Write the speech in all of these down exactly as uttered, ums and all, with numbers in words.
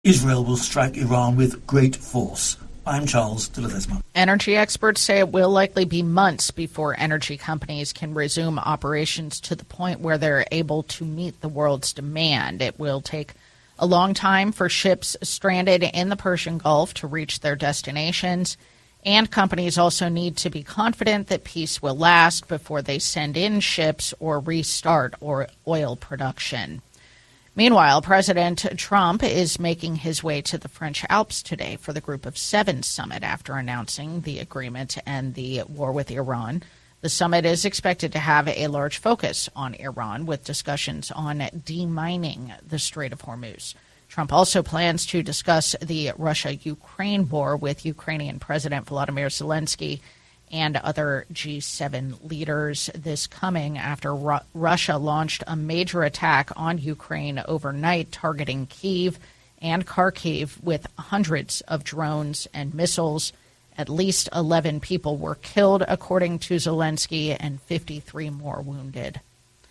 Israel will strike Iran with great force. I'm Charles de Ledesma. Energy experts say it will likely be months before energy companies can resume operations to the point where they're able to meet the world's demand. It will take a long time for ships stranded in the Persian Gulf to reach their destinations, and companies also need to be confident that peace will last before they send in ships or restart or oil production. Meanwhile, President Trump is making his way to the French Alps today for the Group of Seven summit after announcing the agreement to end the war with Iran. The summit is expected to have a large focus on Iran, with discussions on demining the Strait of Hormuz. Trump also plans to discuss the Russia-Ukraine war with Ukrainian President Volodymyr Zelensky and other G seven leaders, this coming after Ru- Russia launched a major attack on Ukraine overnight, targeting Kyiv and Kharkiv with hundreds of drones and missiles. At least eleven people were killed, according to Zelensky, and fifty-three more wounded.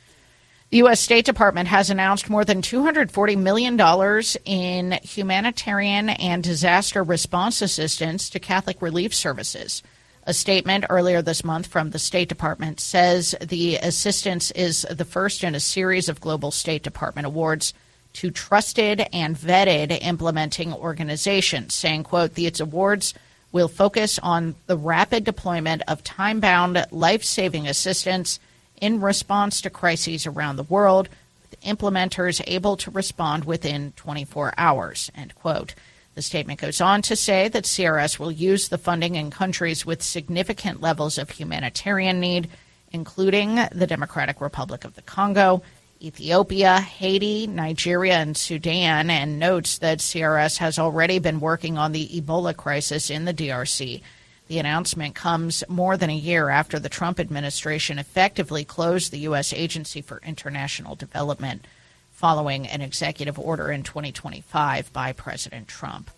The U S. State Department has announced more than two hundred forty million dollars in humanitarian and disaster response assistance to Catholic Relief Services. A statement earlier this month from the State Department says the assistance is the first in a series of global State Department awards to trusted and vetted implementing organizations, saying, quote, "These awards will focus on the rapid deployment of time-bound, life-saving assistance in response to crises around the world, with implementers able to respond within twenty-four hours, end quote. The statement goes on to say that C R S will use the funding in countries with significant levels of humanitarian need, including the Democratic Republic of the Congo, Ethiopia, Haiti, Nigeria, and Sudan, and notes that C R S has already been working on the Ebola crisis in the D R C. The announcement comes more than a year after the Trump administration effectively closed the U S. Agency for International Development, following an executive order in twenty twenty-five by President Trump.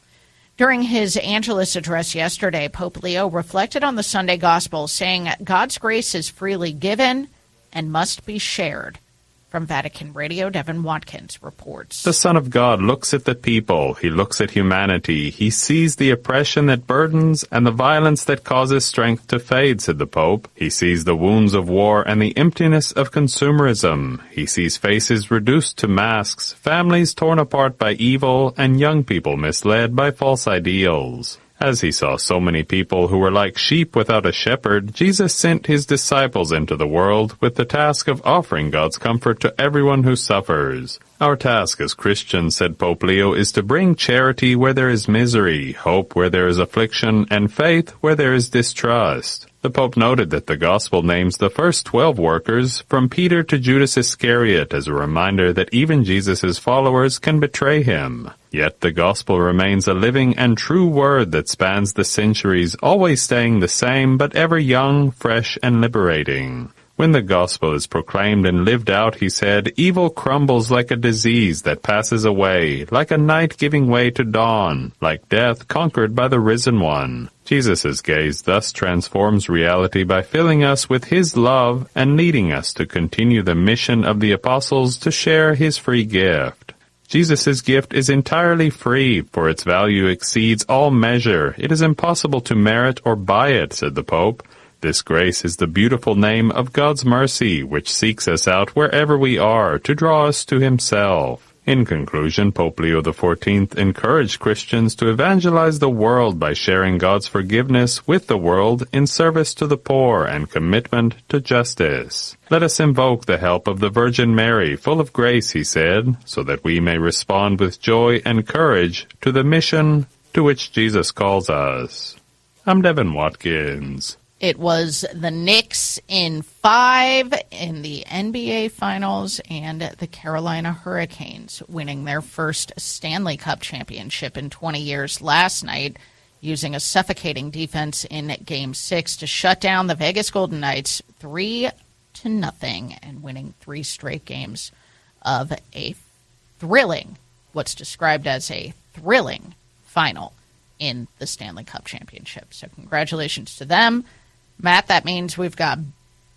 During his Angelus address yesterday, Pope Leo reflected on the Sunday Gospel, saying God's grace is freely given and must be shared. From Vatican Radio, Devin Watkins reports. The Son of God looks at the people. He looks at humanity. He sees the oppression that burdens and the violence that causes strength to fade, said the Pope. He sees the wounds of war and the emptiness of consumerism. He sees faces reduced to masks, families torn apart by evil, and young people misled by false ideals. As he saw so many people who were like sheep without a shepherd, Jesus sent his disciples into the world with the task of offering God's comfort to everyone who suffers. Our task as Christians, said Pope Leo, is to bring charity where there is misery, hope where there is affliction, and faith where there is distrust. The Pope noted that the Gospel names the first twelve workers, from Peter to Judas Iscariot, as a reminder that even Jesus' followers can betray him. Yet the Gospel remains a living and true word that spans the centuries, always staying the same, but ever young, fresh, and liberating. When the Gospel is proclaimed and lived out, he said, evil crumbles like a disease that passes away, like a night giving way to dawn, like death conquered by the risen one. Jesus' gaze thus transforms reality by filling us with his love and leading us to continue the mission of the apostles to share his free gift. Jesus' gift is entirely free, for its value exceeds all measure. It is impossible to merit or buy it, said the Pope. This grace is the beautiful name of God's mercy, which seeks us out wherever we are to draw us to himself. In conclusion, Pope Leo the fourteenth encouraged Christians to evangelize the world by sharing God's forgiveness with the world in service to the poor and commitment to justice. Let us invoke the help of the Virgin Mary, full of grace, he said, so that we may respond with joy and courage to the mission to which Jesus calls us. I'm Devin Watkins. It was the Knicks in five in the N B A Finals and the Carolina Hurricanes winning their first Stanley Cup championship in twenty years last night, using a suffocating defense in Game six to shut down the Vegas Golden Knights three to nothing and winning three straight games of a thrilling, what's described as a thrilling final in the Stanley Cup championship. So congratulations to them. Matt, that means we've got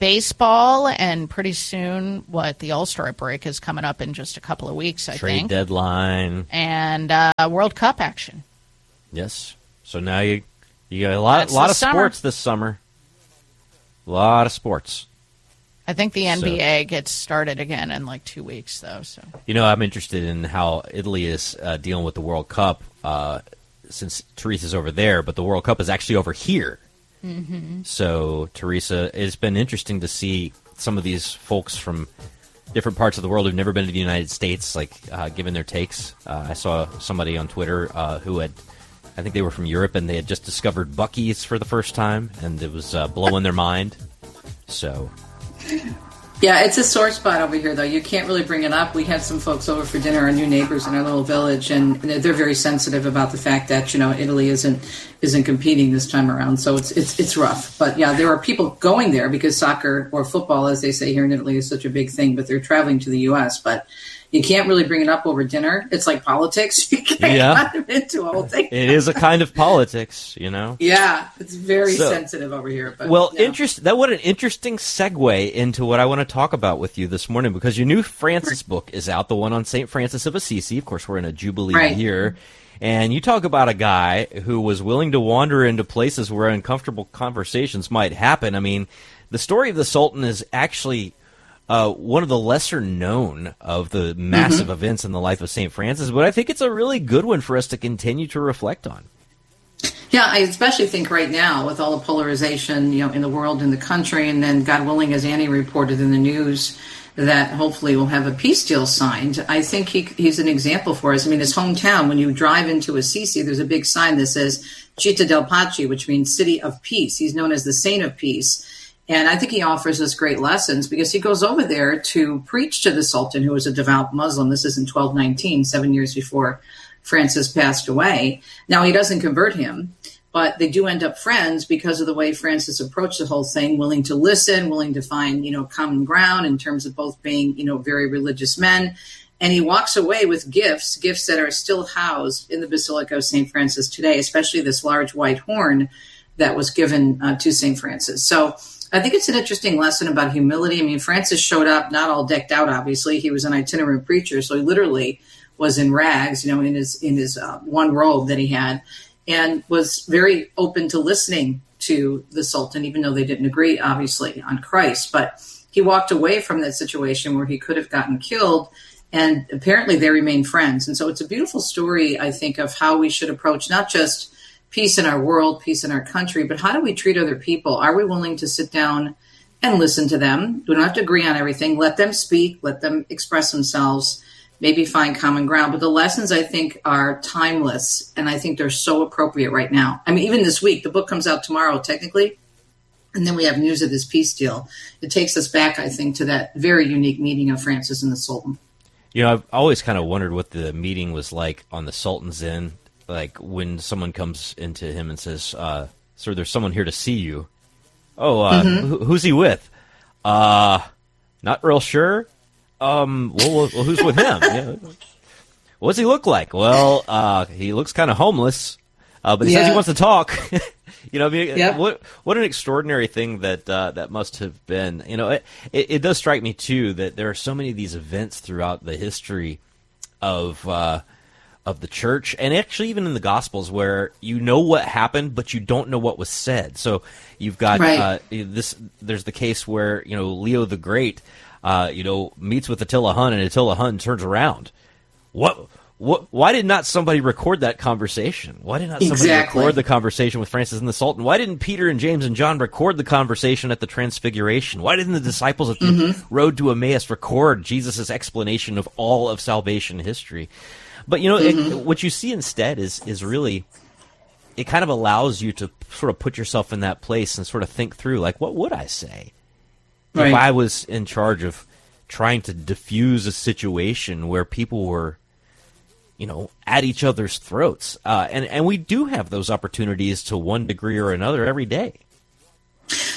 baseball, and pretty soon, what, the All-Star break is coming up in just a couple of weeks, I Trade think. Trade deadline. And uh, World Cup action. Yes. So now you you got a lot, That's lot of summer. sports this summer. A lot of sports. I think the N B A So- gets started again in like two weeks, though. So You know, I'm interested in how Italy is uh, dealing with the World Cup uh, since Teresa's over there, but the World Cup is actually over here. Mm-hmm. So, Teresa, it's been interesting to see some of these folks from different parts of the world who've never been to the United States, like, uh, giving their takes. Uh, I saw somebody on Twitter uh, who had, I think they were from Europe, and they had just discovered Buc-ee's for the first time, and it was uh, blowing their mind. So... Yeah, it's a sore spot over here, though. You can't really bring it up. We had some folks over for dinner, our new neighbors in our little village, and they're they're very sensitive about the fact that, you know, Italy isn't isn't competing this time around. So it's it's it's rough. But yeah, there are people going there because soccer or football, as they say here in Italy, is such a big thing. But they're traveling to the U S. But you can't really bring it up over dinner. It's like politics. You can't Yeah. kind of into a whole thing. It is a kind of politics, you know? Yeah, it's very So- sensitive over here. But Well, no. interest that what an interesting segue into what I want to talk about with you this morning, because your new Francis book is out, the one on Saint Francis of Assisi. Of course, we're in a Jubilee Right. year. And you talk about a guy who was willing to wander into places where uncomfortable conversations might happen. I mean, the story of the Sultan is actually uh, one of the lesser known of the massive Mm-hmm. events in the life of Saint Francis, but I think it's a really good one for us to continue to reflect on. Yeah, I especially think right now with all the polarization, you know, in the world, in the country, and then God willing, as Annie reported in the news, that hopefully we'll have a peace deal signed. I think he, he's an example for us. I mean, his hometown, when you drive into Assisi, there's a big sign that says Città del Pace, which means city of peace. He's known as the saint of peace. And I think he offers us great lessons because he goes over there to preach to the Sultan, who was a devout Muslim. This is in twelve nineteen, seven years before Francis passed away. Now, he doesn't convert him, but they do end up friends because of the way Francis approached the whole thing, willing to listen, willing to find, you know, common ground in terms of both being, you know, very religious men. And he walks away with gifts, gifts that are still housed in the Basilica of Saint Francis today, especially this large white horn that was given uh, to Saint Francis. So I think it's an interesting lesson about humility. I mean, Francis showed up not all decked out, obviously. He was an itinerant preacher, so he literally was in rags, you know, in his in his uh, one robe that he had, and was very open to listening to the Sultan, even though they didn't agree, obviously, on Christ. But he walked away from that situation where he could have gotten killed, and apparently they remained friends. And so it's a beautiful story, I think, of how we should approach not just peace in our world, peace in our country, but how do we treat other people? Are we willing to sit down and listen to them? We don't have to agree on everything. Let them speak. Let them express themselves. Maybe find common ground. But the lessons, I think, are timeless, and I think they're so appropriate right now. I mean, even this week, the book comes out tomorrow, technically, and then we have news of this peace deal. It takes us back, I think, to that very unique meeting of Francis and the Sultan. You know, I've always kind of wondered what the meeting was like on the Sultan's end, like when someone comes into him and says, uh, sir, there's someone here to see you. Oh, uh, Mm-hmm. who, who's he with? Uh, not real sure. Um, well, well, well, who's with him? Yeah. What's he look like? Well, uh, he looks kind of homeless, uh, but he says he Yeah. wants to talk. You know, I mean, Yep. what what an extraordinary thing that uh, that must have been. You know, it, it, it does strike me too that there are so many of these events throughout the history of uh, of the church, and actually even in the Gospels, where you know what happened, but you don't know what was said. So you've got Right. uh, this. There's the case where, you know, Leo the Great, uh, you know, meets with Attila Hun, and Attila Hun turns around. What? What? Why did not somebody record that conversation? Why did not somebody Exactly. record the conversation with Francis and the Sultan? Why didn't Peter and James and John record the conversation at the Transfiguration? Why didn't the disciples at the Mm-hmm. road to Emmaus record Jesus' explanation of all of salvation history? But, you know, Mm-hmm. it, what you see instead is is really, it kind of allows you to sort of put yourself in that place and sort of think through, like, what would I say if Right. I was in charge of trying to diffuse a situation where people were, you know, at each other's throats? Uh, and, and we do have those opportunities to one degree or another every day.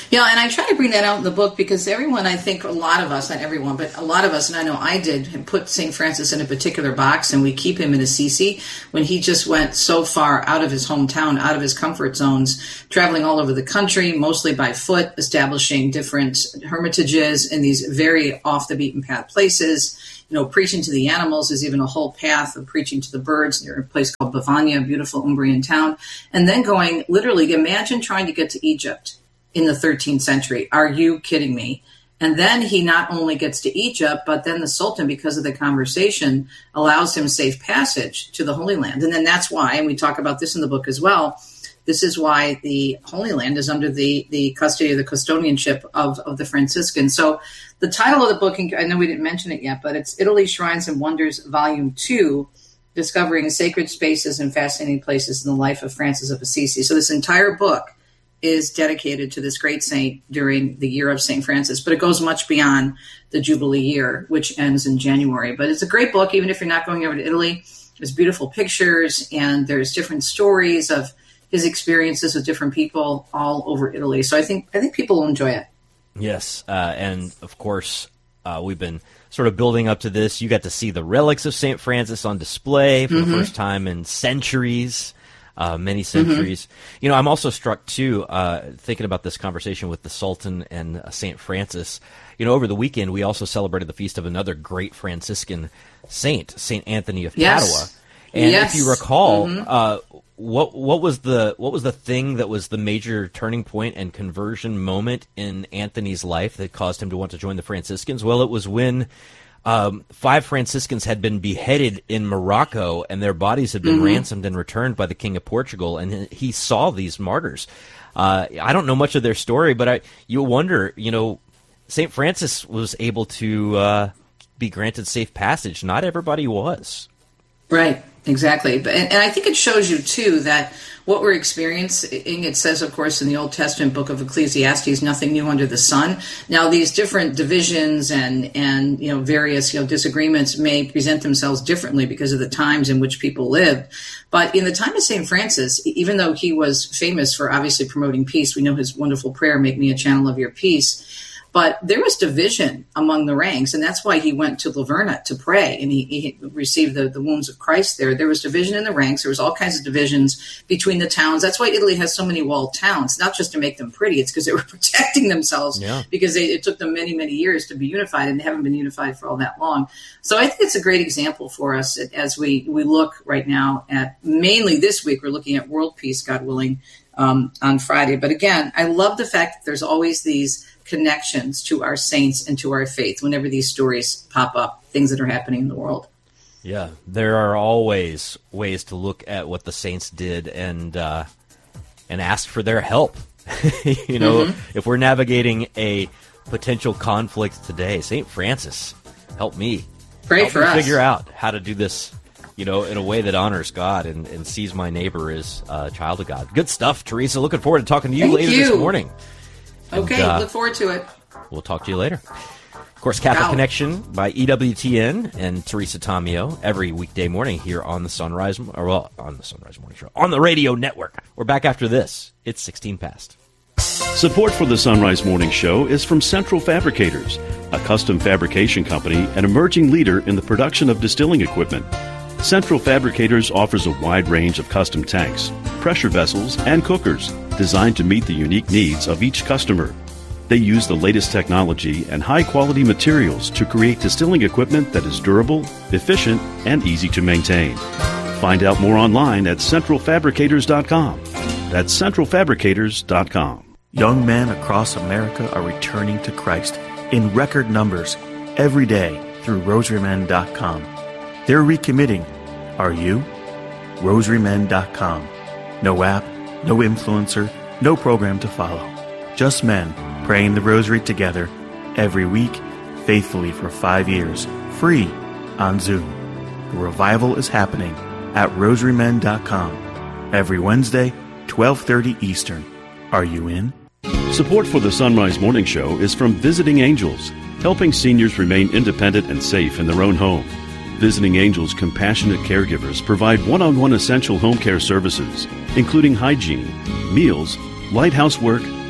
Yeah, and I try to bring that out in the book because everyone, I think a lot of us, not everyone, but a lot of us, and I know I did, put Saint Francis in a particular box, and we keep him in Assisi when he just went so far out of his hometown, out of his comfort zones, traveling all over the country, mostly by foot, establishing different hermitages in these very off-the-beaten-path places. You know, preaching to the animals. There's even a whole path of preaching to the birds near a place called Bavania, a beautiful Umbrian town. And then going, literally, imagine trying to get to Egypt in the thirteenth century. Are you kidding me? And then he not only gets to Egypt, but then the Sultan, because of the conversation, allows him safe passage to the Holy Land. And then that's why, and we talk about this in the book as well, this is why the Holy Land is under the, the custody of the custodianship of, of the Franciscans. So the title of the book, I know we didn't mention it yet, but it's Italy, Shrines and Wonders, Volume two, Discovering Sacred Spaces and Fascinating Places in the Life of Francis of Assisi. So this entire book is dedicated to this great saint during the year of Saint Francis, but it goes much beyond the Jubilee year, which ends in January. But it's a great book, even if you're not going over to Italy. There's beautiful pictures, and there's different stories of his experiences with different people all over Italy. So I think I think people will enjoy it. Yes, uh, and of course, uh, we've been sort of building up to this. You got to see the relics of Saint Francis on display for mm-hmm. the first time in centuries, uh, many centuries. Mm-hmm. You know, I'm also struck, too, uh, thinking about this conversation with the Sultan and uh, Saint Francis. You know, over the weekend, we also celebrated the feast of another great Franciscan saint, Saint Anthony of yes. Padua. And yes. if you recall, mm-hmm. uh, what what was the what was the thing that was the major turning point and conversion moment in Anthony's life that caused him to want to join the Franciscans? Well, it was when um, five Franciscans had been beheaded in Morocco, and their bodies had been mm-hmm. ransomed and returned by the King of Portugal, and he saw these martyrs. Uh, I don't know much of their story, but I you wonder, you know, Saint Francis was able to uh, be granted safe passage. Not everybody was. Right, exactly. But and, and I think it shows you, too, that what we're experiencing, it says, of course, in the Old Testament book of Ecclesiastes, nothing new under the sun. Now, these different divisions and, and you know, various you know disagreements may present themselves differently because of the times in which people lived. But in the time of Saint Francis, even though he was famous for obviously promoting peace, we know his wonderful prayer, "Make me a channel of your peace." But there was division among the ranks, and that's why he went to Laverna to pray, and he, he received the, the wounds of Christ there. There was division in the ranks. There was all kinds of divisions between the towns. That's why Italy has so many walled towns, not just to make them pretty. It's because they were protecting themselves yeah. because they, it took them many, many years to be unified, and they haven't been unified for all that long. So I think it's a great example for us as we, we look right now at, mainly this week, we're looking at world peace, God willing, um, on Friday. But again, I love the fact that there's always these connections to our saints and to our faith whenever these stories pop up, things that are happening in the world. Yeah, there are always ways to look at what the saints did and uh, and ask for their help. you know, mm-hmm. if we're navigating a potential conflict today, Saint Francis, help me. Pray help for me us. Figure out how to do this, you know, in a way that honors God and, and sees my neighbor as a child of God. Good stuff, Teresa. Looking forward to talking to you Thank later you. this morning. Okay, and, uh, look forward to it. We'll talk to you later. Of course, Catholic Wow. Connection by E W T N and Teresa Tomeo every weekday morning here on the Sunrise, or well, on the Sunrise Morning Show, on the radio network. We're back after this. It's sixteen past. Support for the Sunrise Morning Show is from Central Fabricators, a custom fabrication company and emerging leader in the production of distilling equipment. Central Fabricators offers a wide range of custom tanks, pressure vessels, and cookers designed to meet the unique needs of each customer. They use the latest technology and high-quality materials to create distilling equipment that is durable, efficient, and easy to maintain. Find out more online at central fabricators dot com. That's central fabricators dot com. Young men across America are returning to Christ in record numbers every day through rosary men dot com. They're recommitting. Are you? rosary men dot com. No app, no influencer, no program to follow. Just men praying the rosary together every week, faithfully for five years, free on Zoom. The revival is happening at rosary men dot com every Wednesday, twelve thirty Eastern. Are you in? Support for the Sunrise Morning Show is from Visiting Angels, helping seniors remain independent and safe in their own home. Visiting Angels compassionate caregivers provide one-on-one essential home care services, including hygiene, meals, light housework,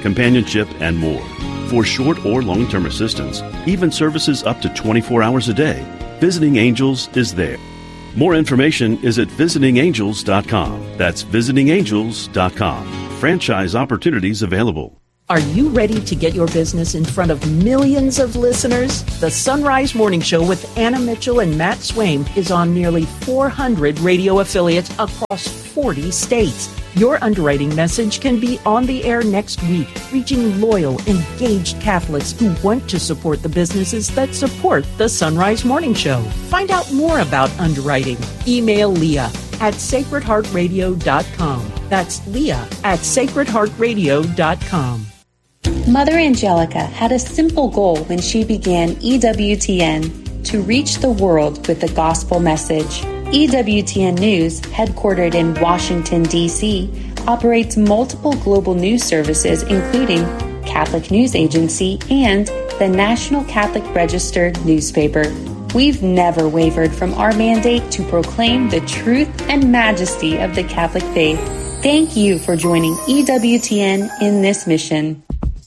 companionship, and more. For short or long-term assistance, even services up to twenty-four hours a day, Visiting Angels is there. More information is at visiting angels dot com. That's visiting angels dot com. Franchise opportunities available. Are you ready to get your business in front of millions of listeners? The Sunrise Morning Show with Anna Mitchell and Matt Swaim is on nearly four hundred radio affiliates across forty states. Your underwriting message can be on the air next week, reaching loyal, engaged Catholics who want to support the businesses that support the Sunrise Morning Show. Find out more about underwriting. Email Leah at sacred heart radio dot com. That's Leah at sacred heart radio dot com. Mother Angelica had a simple goal when she began E W T N, to reach the world with the gospel message. E W T N News, headquartered in Washington, D C, operates multiple global news services including Catholic News Agency and the National Catholic Register newspaper. We've never wavered from our mandate to proclaim the truth and majesty of the Catholic faith. Thank you for joining E W T N in this mission.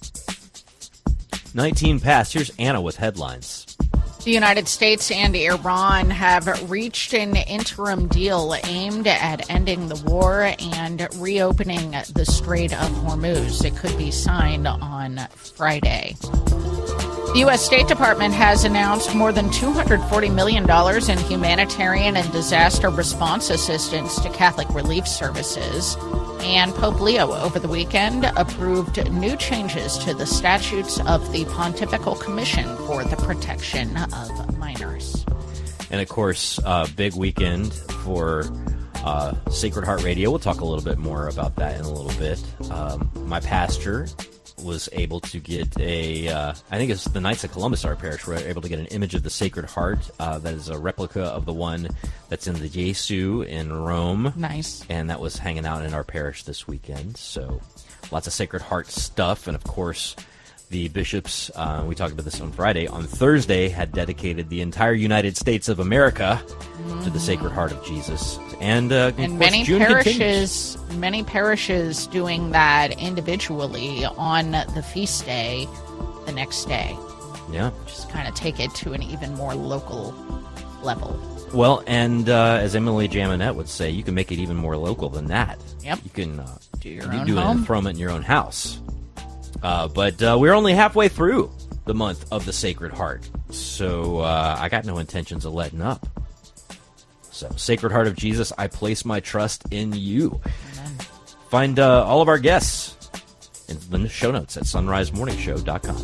nineteen past. Here's Anna with headlines. The United States and Iran have reached an interim deal aimed at ending the war and reopening the Strait of Hormuz. It could be signed on Friday. The U S. State Department has announced more than two hundred forty million dollars in humanitarian and disaster response assistance to Catholic relief services. And Pope Leo over the weekend approved new changes to the statutes of the Pontifical Commission for the Protection of Minors. And, of course, uh, big weekend for uh, Sacred Heart Radio. We'll talk a little bit more about that in a little bit. Um, my pastor was able to get a, uh, I think it's the Knights of Columbus, our parish, were able to get an image of the Sacred Heart uh, that is a replica of the one that's in the Jesu in Rome. Nice. And that was hanging out in our parish this weekend. So lots of Sacred Heart stuff. And, of course, the bishops, uh, we talked about this on Friday, on Thursday had dedicated the entire United States of America mm. to the Sacred Heart of Jesus. And, uh, and of course, many June parishes, continues. many parishes doing that individually on the feast day the next day. Yeah. Just kind of take it to an even more local level. Well, and uh, as Emily Jaminet would say, you can make it even more local than that. Yep. You can uh, do your you own do home. an enthronement in your own house. Uh, but uh, we're only halfway through the month of the Sacred Heart, so uh, I got no intentions of letting up. So, Sacred Heart of Jesus, I place my trust in you. Amen. Find uh, all of our guests in the show notes at sunrise morning show dot com.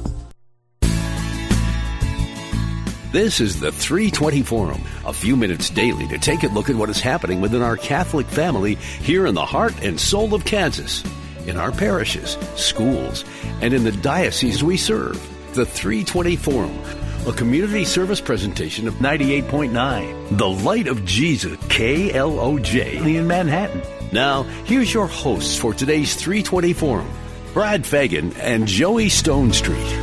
This is the three twenty Forum, a few minutes daily to take a look at what is happening within our Catholic family here in the heart and soul of Kansas, in our parishes, schools, and in the diocese we serve. The three twenty Forum, a community service presentation of ninety-eight point nine, The Light of Jesus, K L O J in Manhattan. Now, here's your hosts for today's three twenty Forum, Brad Fagan and Joey Stone Street.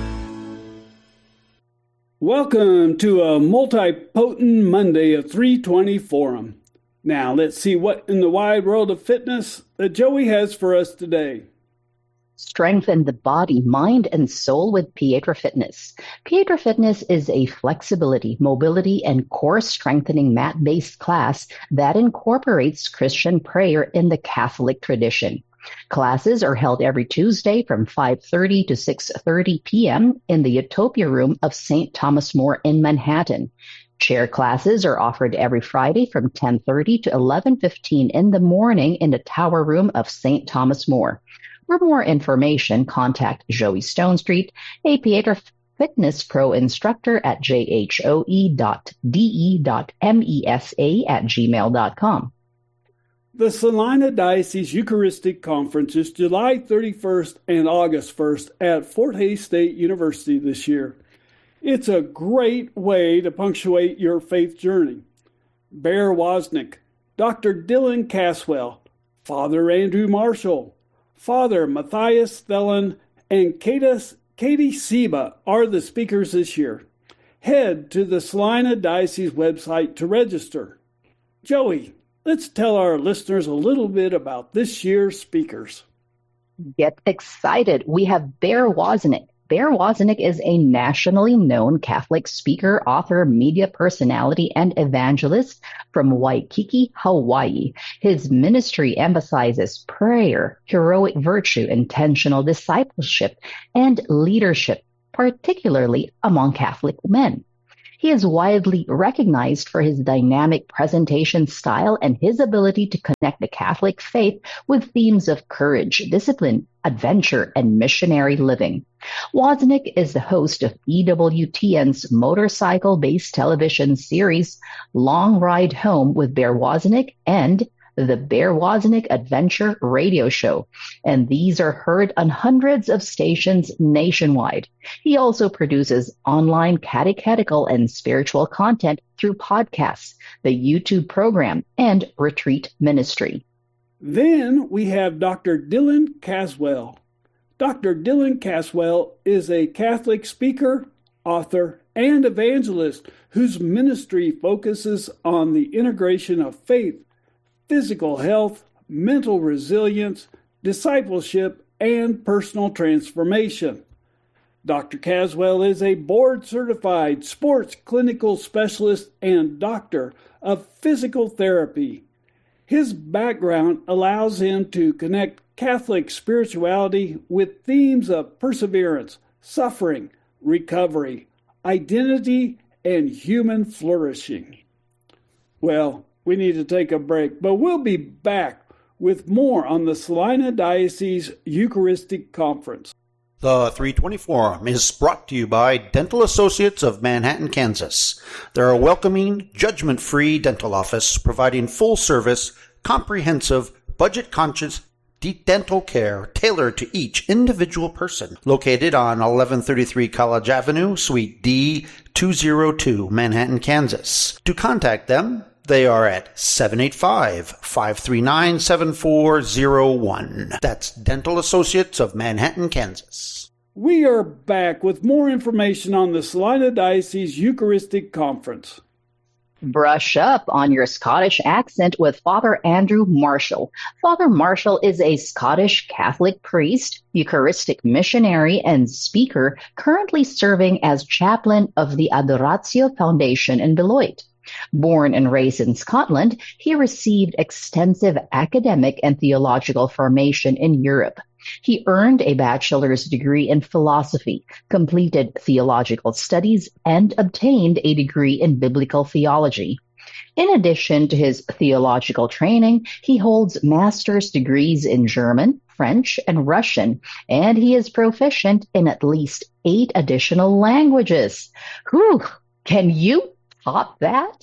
Welcome to a multi-potent Monday of three twenty Forum. Now, let's see what in the wide world of fitness that Joey has for us today. Strengthen the body, mind, and soul with Pietra Fitness. Pietra Fitness is a flexibility, mobility, and core strengthening mat-based class that incorporates Christian prayer in the Catholic tradition. Classes are held every Tuesday from five thirty to six thirty p.m. in the Utopia Room of Saint Thomas More in Manhattan. Chair classes are offered every Friday from ten thirty to eleven fifteen in the morning in the Tower Room of Saint Thomas More. For more information, contact Joey Stone Street, a Pietra Fitness Pro instructor at jhoe dot de dot mesa at gmail dot com. The Salina Diocese Eucharistic Conference is July thirty-first and August first at Fort Hays State University this year. It's a great way to punctuate your faith journey. Bear Wozniak, Doctor Dylan Caswell, Father Andrew Marshall, Father Matthias Thelen, and Katie Seba are the speakers this year. Head to the Salina Diocese website to register. Joey, let's tell our listeners a little bit about this year's speakers. Get excited. We have Bear Wozniak. Bear Wozniak is a nationally known Catholic speaker, author, media personality, and evangelist from Waikiki, Hawaii. His ministry emphasizes prayer, heroic virtue, intentional discipleship, and leadership, particularly among Catholic men. He is widely recognized for his dynamic presentation style and his ability to connect the Catholic faith with themes of courage, discipline, adventure, and missionary living. Wozniak is the host of E W T N's motorcycle-based television series Long Ride Home with Bear Wozniak and the Bear Wozniak Adventure Radio Show, and these are heard on hundreds of stations nationwide. He also produces online catechetical and spiritual content through podcasts, the YouTube program, and retreat ministry. Then we have Doctor Dylan Caswell. Doctor Dylan Caswell is a Catholic speaker, author, and evangelist whose ministry focuses on the integration of faith, physical health, mental resilience, discipleship, and personal transformation. Doctor Caswell is a board-certified sports clinical specialist and doctor of physical therapy. His background allows him to connect Catholic spirituality with themes of perseverance, suffering, recovery, identity, and human flourishing. Well, we need to take a break, but we'll be back with more on the Salina Diocese Eucharistic Conference. The three twenty Forum is brought to you by Dental Associates of Manhattan, Kansas. They're a welcoming, judgment-free dental office providing full-service, comprehensive, budget-conscious dental care tailored to each individual person. Located on eleven thirty-three College Avenue, Suite D two oh two, Manhattan, Kansas. To contact them, they are at seven eight five, five three nine, seven four zero one. That's Dental Associates of Manhattan, Kansas. We are back with more information on the Salina Diocese Eucharistic Conference. Brush up on your Scottish accent with Father Andrew Marshall. Father Marshall is a Scottish Catholic priest, Eucharistic missionary, and speaker currently serving as chaplain of the Adoratio Foundation in Beloit. Born and raised in Scotland, he received extensive academic and theological formation in Europe. He earned a bachelor's degree in philosophy, completed theological studies, and obtained a degree in biblical theology. In addition to his theological training, he holds master's degrees in German, French, and Russian, and he is proficient in at least eight additional languages. Whew! Can you top that?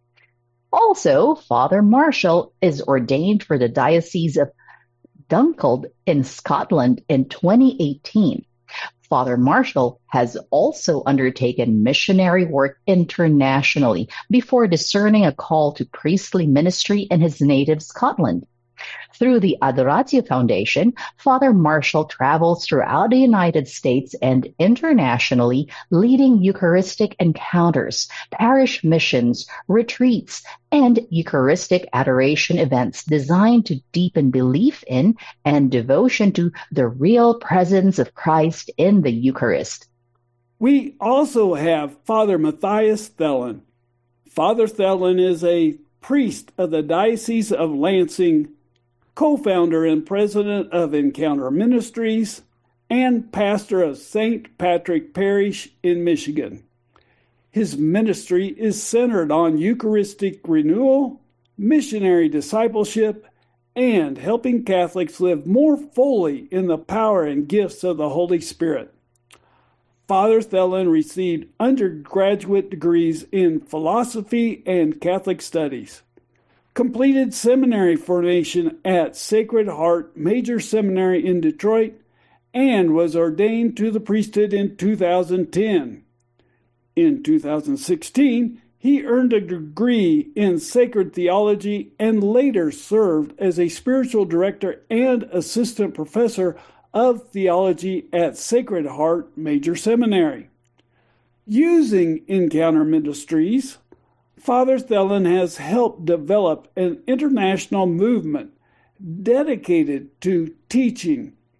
Also, Father Marshall is ordained for the Diocese of Dunkeld in Scotland in twenty eighteen. Father Marshall has also undertaken missionary work internationally before discerning a call to priestly ministry in his native Scotland. Through the Adoratio Foundation, Father Marshall travels throughout the United States and internationally, leading Eucharistic encounters, parish missions, retreats, and Eucharistic adoration events designed to deepen belief in and devotion to the real presence of Christ in the Eucharist. We also have Father Matthias Thelen. Father Thelen is a priest of the Diocese of Lansing, co-founder and president of Encounter Ministries, and pastor of Saint Patrick Parish in Michigan. His ministry is centered on Eucharistic renewal, missionary discipleship, and helping Catholics live more fully in the power and gifts of the Holy Spirit. Father Thelen received undergraduate degrees in philosophy and Catholic studies, completed seminary formation at Sacred Heart Major Seminary in Detroit, and was ordained to the priesthood in two thousand ten. In two thousand sixteen, he earned a degree in sacred theology and later served as a spiritual director and assistant professor of theology at Sacred Heart Major Seminary. Using Encounter Ministries, Father Thelen has helped develop an international movement dedicated to teaching,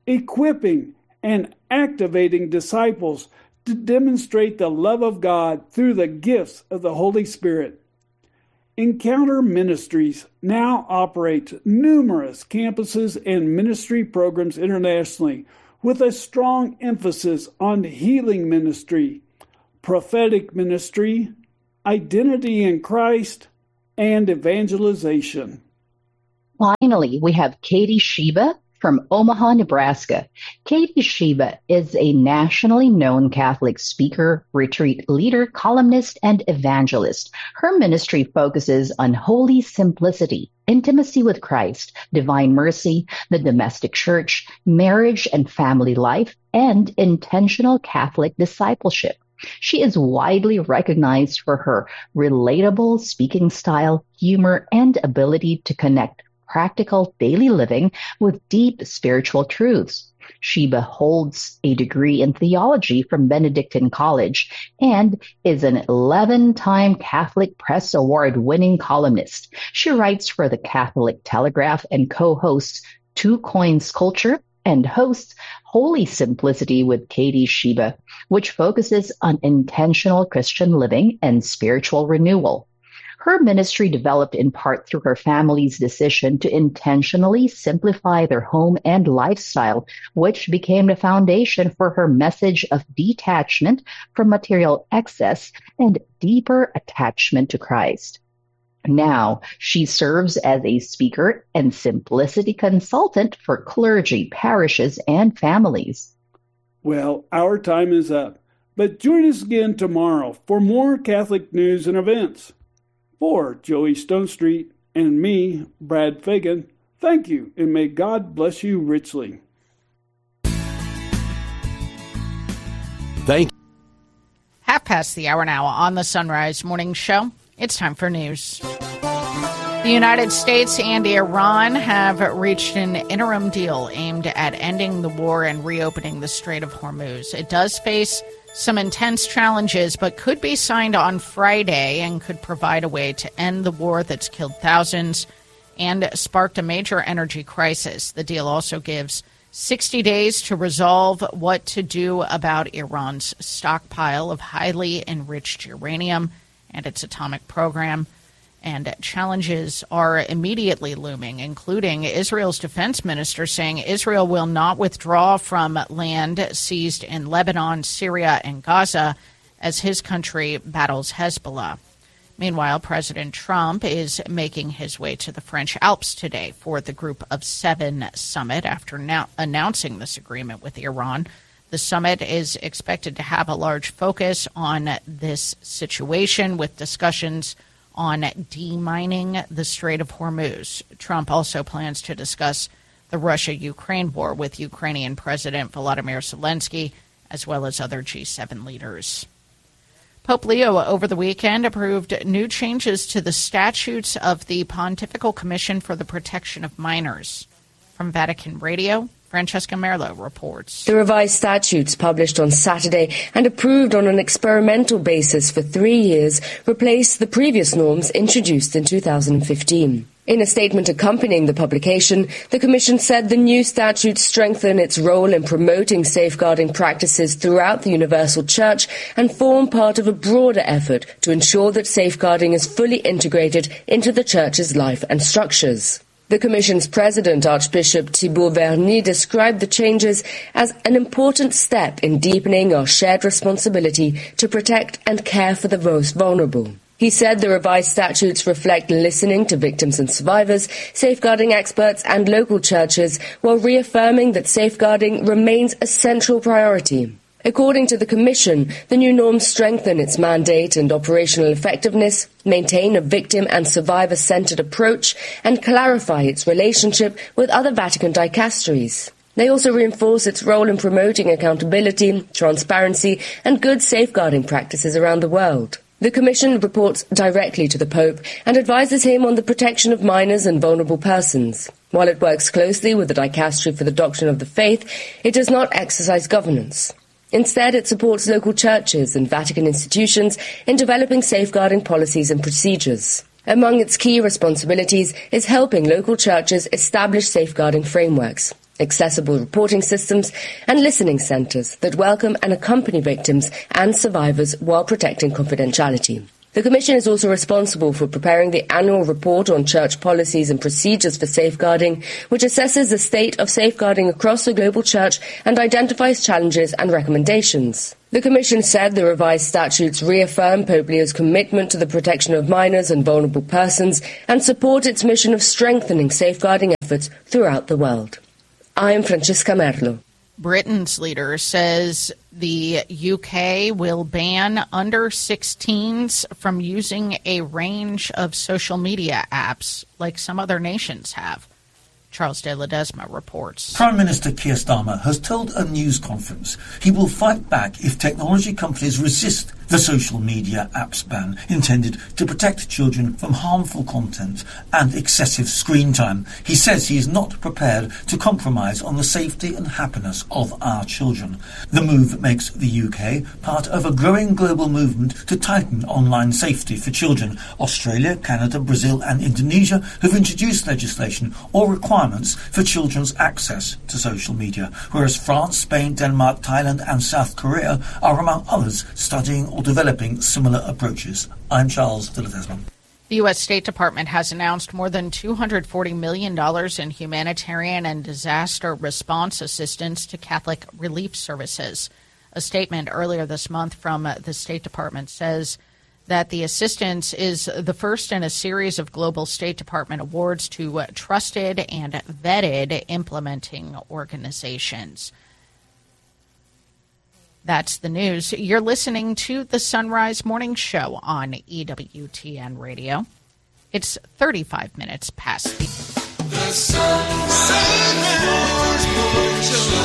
equipping and activating disciples to demonstrate the love of God through the gifts of the Holy Spirit. Encounter Ministries now operates numerous campuses and ministry programs internationally with a strong emphasis on healing ministry, prophetic ministry, identity in Christ, and evangelization. Finally, we have Katie Sheba from Omaha, Nebraska. Katie Sheba is a nationally known Catholic speaker, retreat leader, columnist, and evangelist. Her ministry focuses on holy simplicity, intimacy with Christ, divine mercy, the domestic church, marriage and family life, and intentional Catholic discipleship. She is widely recognized for her relatable speaking style, humor, and ability to connect practical daily living with deep spiritual truths. Sheba holds a degree in theology from Benedictine College and is an eleven-time Catholic Press Award-winning columnist. She writes for the Catholic Telegraph and co-hosts Two Coins Culture and hosts Holy Simplicity with Katie Sheba, which focuses on intentional Christian living and spiritual renewal. Her ministry developed in part through her family's decision to intentionally simplify their home and lifestyle, which became the foundation for her message of detachment from material excess and deeper attachment to Christ. Now, she serves as a speaker and simplicity consultant for clergy, parishes, and families. Well, our time is up, but join us again tomorrow for more Catholic news and events. For Joey Stone Street and me, Brad Fagan, thank you, and may God bless you richly. Thank you. Half past the hour now on the Sunrise Morning Show. It's time for news. The United States and Iran have reached an interim deal aimed at ending the war and reopening the Strait of Hormuz. It does face some intense challenges, but could be signed on Friday and could provide a way to end the war that's killed thousands and sparked a major energy crisis. The deal also gives sixty days to resolve what to do about Iran's stockpile of highly enriched uranium and its atomic program. And challenges are immediately looming, including Israel's defense minister saying Israel will not withdraw from land seized in Lebanon, Syria, and Gaza as his country battles Hezbollah. Meanwhile, President Trump is making his way to the French Alps today for the Group of Seven summit after now announcing this agreement with Iran. The summit is expected to have a large focus on this situation with discussions on demining the Strait of Hormuz. Trump also plans to discuss the Russia-Ukraine war with Ukrainian President Volodymyr Zelensky, as well as other G seven leaders. Pope Leo over the weekend approved new changes to the statutes of the Pontifical Commission for the Protection of Minors. From Vatican Radio, Francesca Merlo reports. The revised statutes published on Saturday and approved on an experimental basis for three years replaced the previous norms introduced in two thousand fifteen. In a statement accompanying the publication, the Commission said the new statutes strengthen its role in promoting safeguarding practices throughout the Universal Church and form part of a broader effort to ensure that safeguarding is fully integrated into the Church's life and structures. The Commission's president, Archbishop Thibault Verny, described the changes as an important step in deepening our shared responsibility to protect and care for the most vulnerable. He said the revised statutes reflect listening to victims and survivors, safeguarding experts and local churches, while reaffirming that safeguarding remains a central priority. According to the Commission, the new norms strengthen its mandate and operational effectiveness, maintain a victim and survivor-centered approach, and clarify its relationship with other Vatican dicasteries. They also reinforce its role in promoting accountability, transparency, and good safeguarding practices around the world. The Commission reports directly to the Pope and advises him on the protection of minors and vulnerable persons. While it works closely with the Dicastery for the Doctrine of the Faith, it does not exercise governance. Instead, it supports local churches and Vatican institutions in developing safeguarding policies and procedures. Among its key responsibilities is helping local churches establish safeguarding frameworks. accessible reporting systems, and listening centres that welcome and accompany victims and survivors while protecting confidentiality. The Commission is also responsible for preparing the annual report on church policies and procedures for safeguarding, which assesses the state of safeguarding across the global church and identifies challenges and recommendations. The Commission said the revised statutes reaffirm Pope Leo's commitment to the protection of minors and vulnerable persons and support its mission of strengthening safeguarding efforts throughout the world. I am Francesca Merlo. Britain's leader says the U K will ban under sixteens from using a range of social media apps like some other nations have. Charles de Ledesma reports. Prime Minister Keir Starmer has told a news conference he will fight back if technology companies resist the social media apps ban intended to protect children from harmful content and excessive screen time. He says he is not prepared to compromise on the safety and happiness of our children. The move makes the U K part of a growing global movement to tighten online safety for children. Australia, Canada, Brazil and Indonesia have introduced legislation or requirements for children's access to social media, whereas France, Spain, Denmark, Thailand and South Korea are among others studying or developing similar approaches. I'm Charles de Ledesma. The U S State Department has announced more than two hundred forty million dollars in humanitarian and disaster response assistance to Catholic relief services. A statement earlier this month from the State Department says that the assistance is the first in a series of global State Department awards to trusted and vetted implementing organizations. That's the news. You're listening to the Sunrise Morning Show on E W T N Radio. It's thirty-five minutes past the... The Sunrise Morning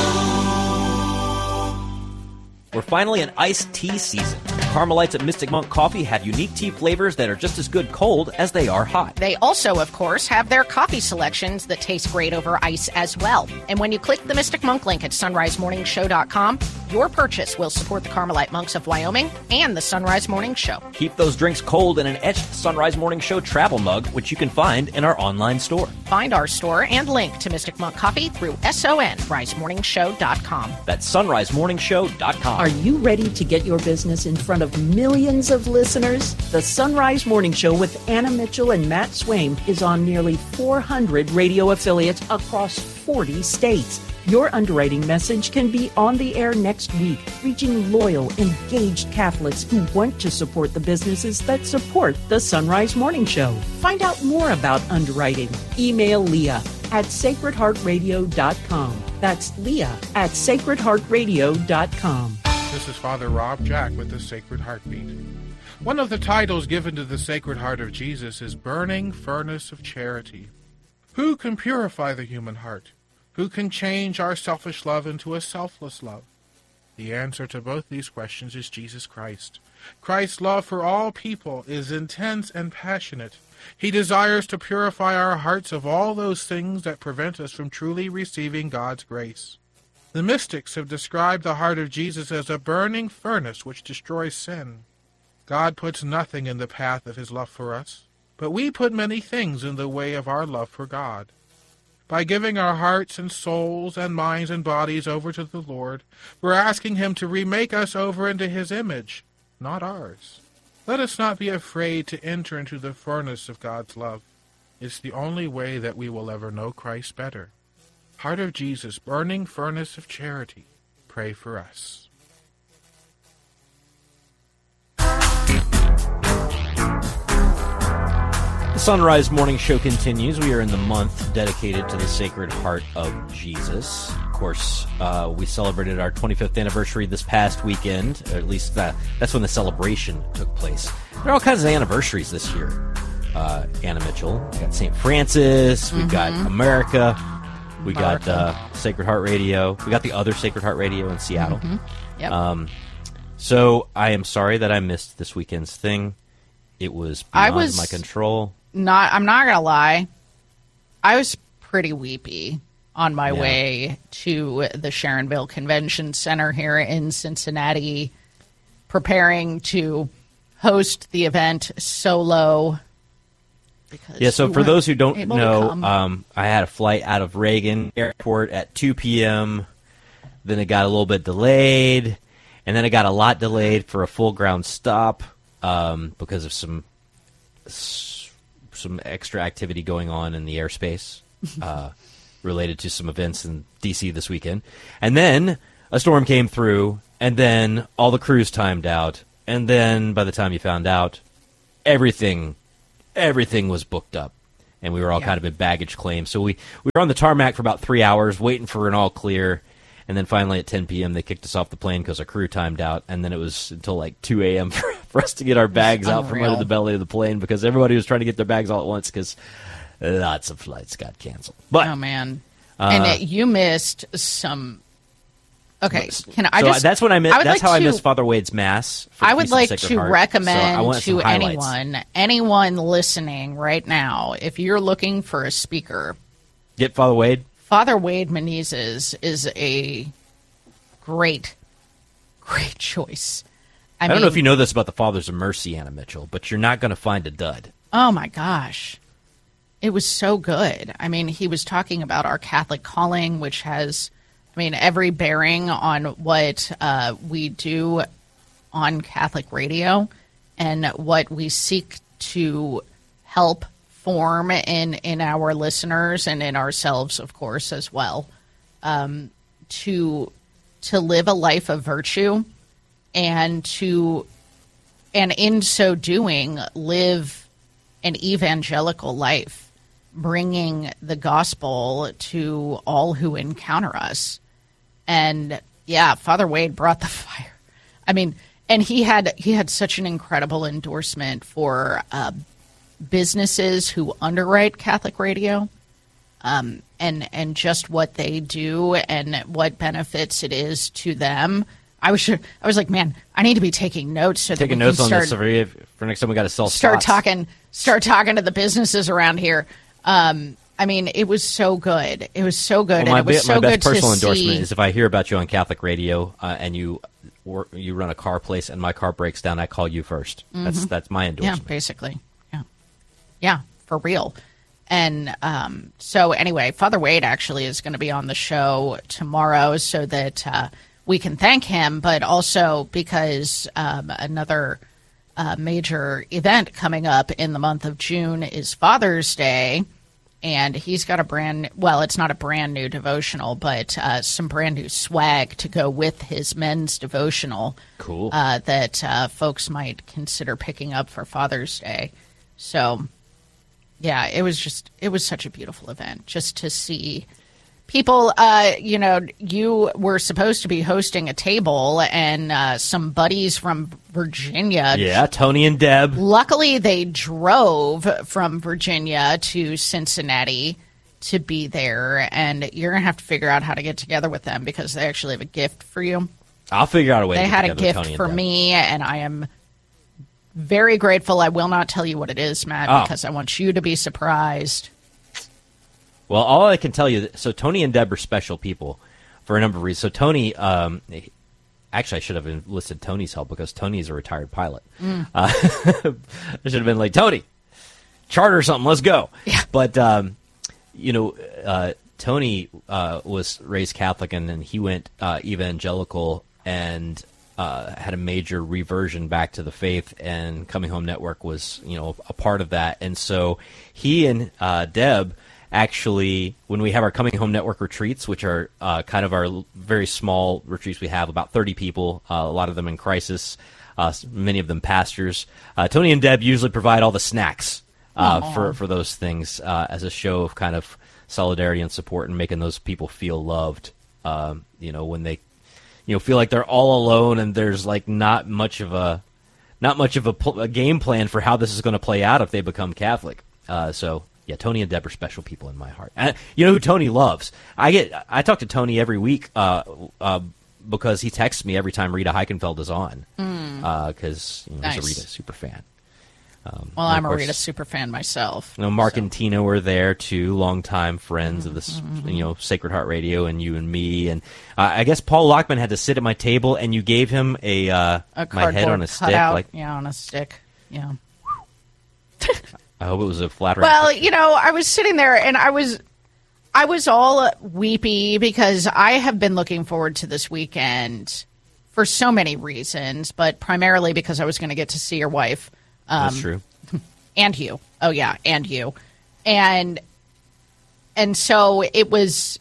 Show. We're finally in iced tea season. Carmelites at Mystic Monk Coffee have unique tea flavors that are just as good cold as they are hot. They also, of course, have their coffee selections that taste great over ice as well. And when you click the Mystic Monk link at sunrise morning show dot com, your purchase will support the Carmelite Monks of Wyoming and the Sunrise Morning Show. Keep those drinks cold in an etched Sunrise Morning Show travel mug, which you can find in our online store. Find our store and link to Mystic Monk Coffee through sunrise morning show dot com. That's sunrise morning show dot com. Are you ready to get your business in front of millions of listeners? The Sunrise Morning Show with Anna Mitchell and Matt Swaim is on nearly four hundred radio affiliates across forty states. Your underwriting message can be on the air next week, reaching loyal, engaged Catholics who want to support the businesses that support the Sunrise Morning Show. Find out more about underwriting. Email Leah at sacred heart radio dot com. That's Leah at sacred heart radio dot com. This is Father Rob Jack with the Sacred Heartbeat. One of the titles given to the Sacred Heart of Jesus is Burning Furnace of Charity. Who can purify the human heart? Who can change our selfish love into a selfless love? The answer to both these questions is Jesus Christ. Christ's love for all people is intense and passionate. He desires to purify our hearts of all those things that prevent us from truly receiving God's grace. The mystics have described the heart of Jesus as a burning furnace which destroys sin. God puts nothing in the path of his love for us, but we put many things in the way of our love for God. By giving our hearts and souls and minds and bodies over to the Lord, we're asking him to remake us over into his image, not ours. Let us not be afraid to enter into the furnace of God's love. It's the only way that we will ever know Christ better. Heart of Jesus, burning furnace of charity, pray for us. The Sunrise Morning Show continues. We are in the month dedicated to the Sacred Heart of Jesus. Of course, uh, we celebrated our twenty-fifth anniversary this past weekend, or at least that, that's when the celebration took place. There are all kinds of anniversaries this year. Uh, Anna Mitchell, we got Saint Francis, we've got America, we got uh, Sacred Heart Radio, we got the other Sacred Heart Radio in Seattle. Mm-hmm. Yep. Um, so I am sorry that I missed this weekend's thing. It was beyond I was my control. Not, I'm not gonna lie, I was pretty weepy on my Yeah. way to the Sharonville Convention Center here in Cincinnati, preparing to host the event solo. because yeah. So you for weren't those who don't able to know, come. um, I had a flight out of Reagan Airport at two p.m. Then it got a little bit delayed, and then it got a lot delayed for a full ground stop um, because of some some extra activity going on in the airspace uh, related to some events in D C this weekend. And then a storm came through, and then all the crews timed out, and then by the time you found out, everything everything was booked up, and we were all yeah. kind of in baggage claim. So we, we were on the tarmac for about three hours waiting for an all clear. And then finally at ten p.m. they kicked us off the plane because our crew timed out. And then it was until like two a.m. for, for us to get our bags out from under the belly of the plane because everybody was trying to get their bags all at once because lots of flights got canceled. But oh, man. Uh, and it, you missed some... Okay, can I so just... that's when I missed, I that's like how to, I missed Father Wade's Mass. For I would like to Heart. recommend so to anyone, anyone listening right now, if you're looking for a speaker... Get Father Wade. Father Wade Menezes is a great, great choice. I, I mean, don't know if you know this about the Fathers of Mercy, Anna Mitchell, but you're not going to find a dud. Oh, my gosh. It was so good. I mean, he was talking about our Catholic calling, which has, I mean, every bearing on what uh, we do on Catholic radio and what we seek to help form in, in our listeners and in ourselves, of course, as well, um, to to live a life of virtue and to and in so doing live an evangelical life, bringing the gospel to all who encounter us. And yeah, Father Wade brought the fire. I mean, and he had he had such an incredible endorsement for uh, businesses who underwrite Catholic radio, um, and and just what they do and what benefits it is to them. I was sure, I was like, man, I need to be taking notes so taking that we notes can start, on this for, for next time we got to sell start spots. talking start talking to the businesses around here. Um, I mean, it was so good. It was so good. Well, my, and it was so my best good personal to endorsement see. is if I hear about you on Catholic radio uh, and you or, you run a car place and my car breaks down, I call you first. Mm-hmm. That's that's my endorsement. Yeah, basically. Yeah, yeah, for real. And um, so anyway, Father Wade actually is going to be on the show tomorrow so that uh, we can thank him, but also because um, another uh, major event coming up in the month of June is Father's Day. And he's got a brand, well, it's not a brand new devotional, but uh, some brand new swag to go with his men's devotional. Cool. Uh, that uh, folks might consider picking up for Father's Day. So, yeah, it was just, it was such a beautiful event just to see people. Uh, you know, you were supposed to be hosting a table and uh, some buddies from Virginia. Yeah, Tony and Deb. Luckily, they drove from Virginia to Cincinnati to be there, and you're going to have to figure out how to get together with them because they actually have a gift for you. I'll figure out a way they to get had a together with gift Tony for and Deb. me, and I am very grateful. I will not tell you what it is, Matt, Oh. because I want you to be surprised. Well, all I can tell you, so Tony and Deb are special people for a number of reasons. So Tony, um, actually, I should have enlisted Tony's help because Tony's a retired pilot. Mm. Uh, I should have been like, Tony, charter something, let's go. Yeah. But, um, you know, uh, Tony uh, was raised Catholic, and then he went uh, evangelical and uh, had a major reversion back to the faith, and Coming Home Network was, you know, a part of that. And so he and uh, Deb actually, when we have our Coming Home Network retreats, which are uh, kind of our l- very small retreats, we have about thirty people, uh, a lot of them in crisis, uh, s- many of them pastors. Uh, Tony and Deb usually provide all the snacks uh, Aw. for, for those things uh, as a show of kind of solidarity and support and making those people feel loved, um, you know, when they you know feel like they're all alone and there's like not much of a not much of a, pl- a game plan for how this is going to play out if they become Catholic. Uh, so yeah, Tony and Deb are special people in my heart. And you know who Tony loves? I get I talk to Tony every week uh, uh, because he texts me every time Rita Heichenfeld is on because Mm. you know, Nice. he's a Rita super fan. Um, Well, and of I'm a course, Rita super fan myself. You know, Mark and Tina were there too, longtime friends of this, you know, Sacred Heart Radio, and you and me, and uh, I guess Paul Lockman had to sit at my table, and you gave him a, uh, A my head cardboard on a stick, cutout, like yeah, on a stick, yeah. I hope it was a flattering. Well, picture. you know, I was sitting there and I was, I was all weepy because I have been looking forward to this weekend for so many reasons, but primarily because I was going to get to see your wife. Um, That's true. And you. Oh, yeah, and you. And and so it was,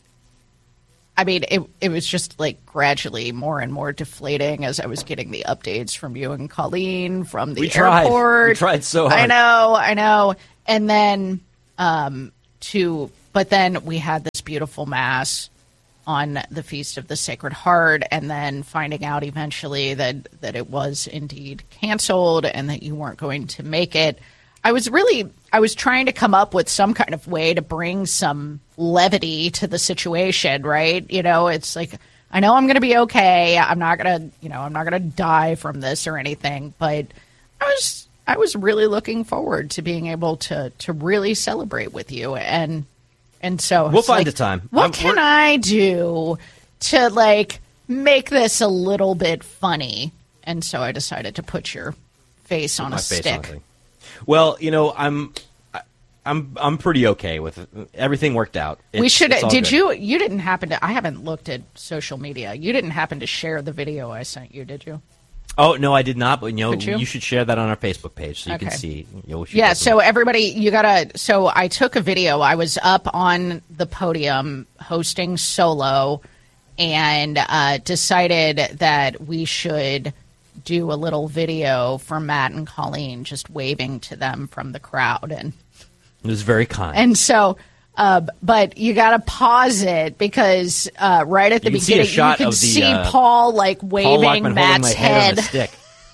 I mean, it it was just like gradually more and more deflating as I was getting the updates from you and Colleen from the we tried. airport. We tried so hard. I know, I know. And then um, to, but then we had this beautiful mass on the Feast of the Sacred Heart, and then finding out eventually that, that it was indeed canceled and that you weren't going to make it. I was really, I was trying to come up with some kind of way to bring some levity to the situation, right? You know, it's like, I know I'm going to be okay. I'm not going to, you know, I'm not going to die from this or anything, but I was, I was really looking forward to being able to, to really celebrate with you. And, and so we'll find like, the time. What I'm, can I do to like make this a little bit funny? And so I decided to put your face on my a face stick. on a thing. Well, you know, I'm, I'm, I'm pretty okay with it. Everything worked out. It's, we should. it's all Did good. you? You didn't happen to. I haven't looked at social media. You didn't happen to share the video I sent you, did you? Oh no, I did not. But you know, Could you? you should share that on our Facebook page so you Okay. can see. You know, what you Yeah. go So everybody, you gotta. So I took a video. I was up on the podium hosting solo, and uh, decided that we should do a little video for Matt and Colleen, just waving to them from the crowd, and It was very kind. and so. Uh, but you got to pause it because uh, right at the You can see a beginning shot you can of the, see uh, Paul like Paul waving Lockman Matt's holding my head, on a stick.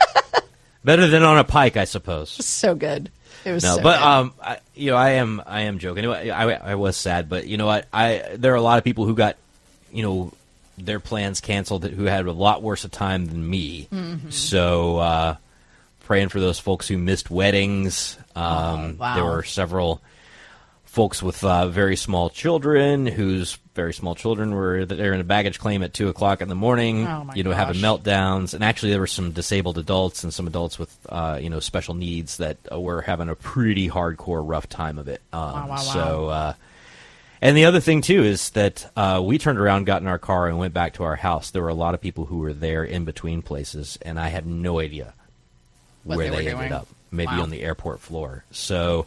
Better than on a pike, I suppose. So good. It was No, so but good. um, I, you know, I am I am joking. I, I I was sad, but you know what? I there are a lot of people who got, you know, their plans canceled who had a lot worse a time than me. Mhm. So uh, praying for those folks who missed weddings. Um, Oh, wow. There were several folks with uh, very small children whose very small children were there in a baggage claim at two o'clock in the morning. Oh, my you know, gosh. having meltdowns, and actually there were some disabled adults and some adults with uh, you know special needs that uh, were having a pretty hardcore rough time of it. Um, Wow, wow, So, uh, and the other thing too is that uh, we turned around, got in our car, and went back to our house. There were a lot of people who were there in between places, and I had no idea What where they they, were ended doing. up. Maybe Wow. on the airport floor. So,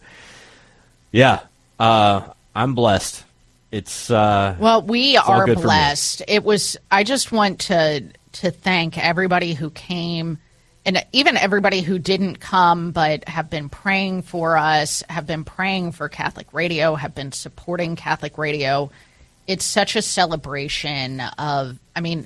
yeah, uh, I'm blessed. It's uh, Well, we it's all are good for me. blessed. It was. I just want to to thank everybody who came, and even everybody who didn't come but have been praying for us, have been praying for Catholic Radio, have been supporting Catholic Radio. It's such a celebration of. I mean,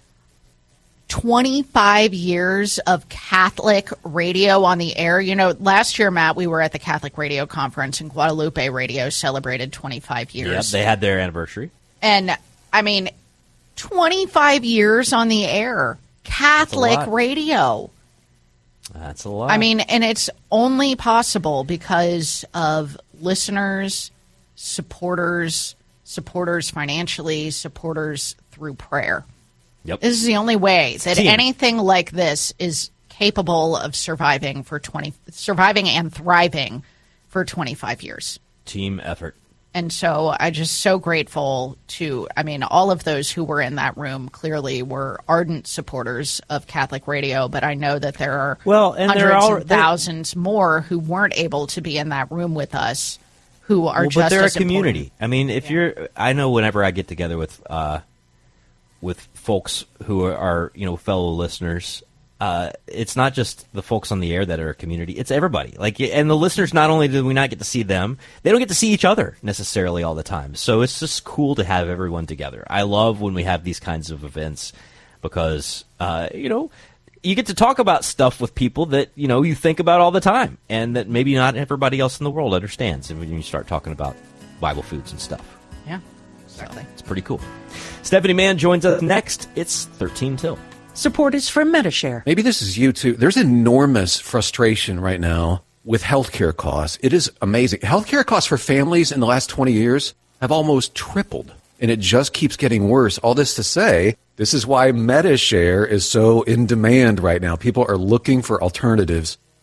twenty-five years of Catholic radio on the air. You know, last year, Matt, we were at the Catholic Radio Conference, and Guadalupe Radio celebrated twenty-five years. Yeah, they had their anniversary. And I mean, twenty-five years on the air, Catholic lot. radio. That's a lot. I mean, and it's only possible because of listeners, supporters, supporters financially, supporters through prayer. Yep. This is the only way that Team. anything like this is capable of surviving for twenty, surviving and thriving for twenty-five years. Team effort. And so I'm just so grateful to, I mean, all of those who were in that room clearly were ardent supporters of Catholic Radio, but I know that there are Well, and hundreds there are- and thousands more who weren't able to be in that room with us who are Well, just but they're as a community. important. I mean, if you're, I know whenever I get together with uh, with folks who are, are you know fellow listeners, uh, it's not just the folks on the air that are a community. It's everybody. Like, and the listeners. Not only do we not get to see them, they don't get to see each other necessarily all the time. So it's just cool to have everyone together. I love when we have these kinds of events because uh, you know. You get to talk about stuff with people that, you know, you think about all the time and that maybe not everybody else in the world understands when you start talking about Bible foods and stuff. Yeah, exactly. It's pretty cool. Stephanie Mann joins us next. It's thirteen till. Support is from Metashare. Maybe this is you too. There's enormous frustration right now with healthcare costs. It is amazing. Healthcare costs for families in the last twenty years have almost tripled, and it just keeps getting worse. All this to say, this is why Metashare is so in demand right now. People are looking for alternatives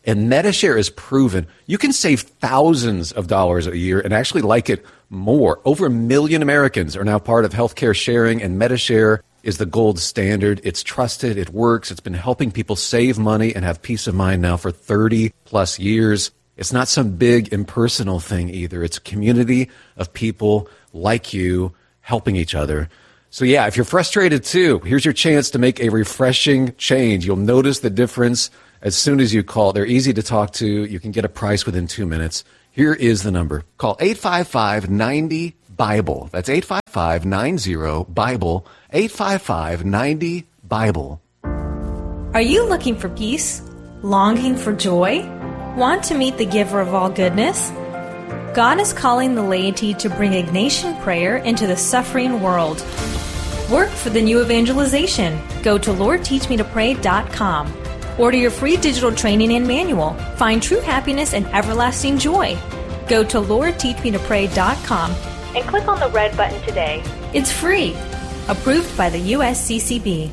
And MediShare is proven. You can save thousands of dollars a year and actually like it more. Over a million Americans are now part of healthcare sharing, and MediShare is the gold standard. It's trusted. It works. It's been helping people save money and have peace of mind now for thirty plus years. It's not some big impersonal thing either. It's a community of people like you helping each other. So yeah, if you're frustrated too, here's your chance to make a refreshing change. You'll notice the difference as soon as you call. They're easy to talk to. You can get a price within two minutes. Here is the number. Call eight five five, nine zero, BIBLE. That's eight five five, nine zero, BIBLE. eight five five, nine zero, BIBLE. Are you looking for peace? Longing for joy? Want to meet the giver of all goodness? God is calling the laity to bring Ignatian prayer into the suffering world. Work for the new evangelization. Go to lord teach me to pray dot com. Order your free digital training and manual. Find true happiness and everlasting joy. Go to lord teach me to pray dot com and click on the red button today. It's free. Approved by the U S C C B.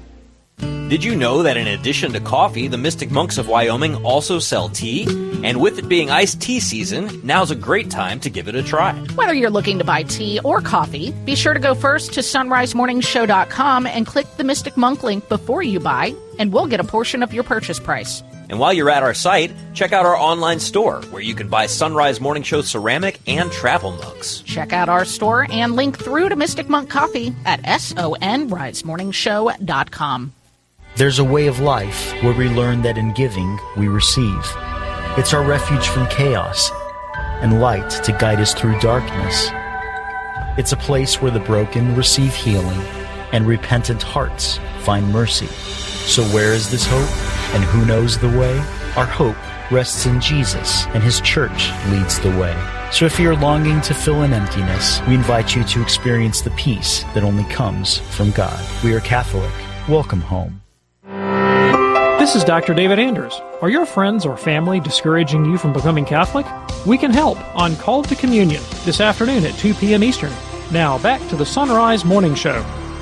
Did you know that in addition to coffee, the Mystic Monks of Wyoming also sell tea? And with it being iced tea season, now's a great time to give it a try. Whether you're looking to buy tea or coffee, be sure to go first to sunrise morning show dot com and click the Mystic Monk link before you buy, and we'll get a portion of your purchase price. And while you're at our site, check out our online store, where you can buy Sunrise Morning Show ceramic and travel mugs. Check out our store and link through to Mystic Monk Coffee at sunrise morning show dot com. There's a way of life where we learn that in giving, we receive. It's our refuge from chaos and light to guide us through darkness. It's a place where the broken receive healing and repentant hearts find mercy. So where is this hope, and who knows the way? Our hope rests in Jesus, and His church leads the way. So if you're longing to fill an emptiness, we invite you to experience the peace that only comes from God. We are Catholic. Welcome home. This is Doctor David Anders. Are your friends or family discouraging you from becoming Catholic? We can help on Call to Communion this afternoon at two p.m. Eastern. Now back to the Sunrise Morning Show.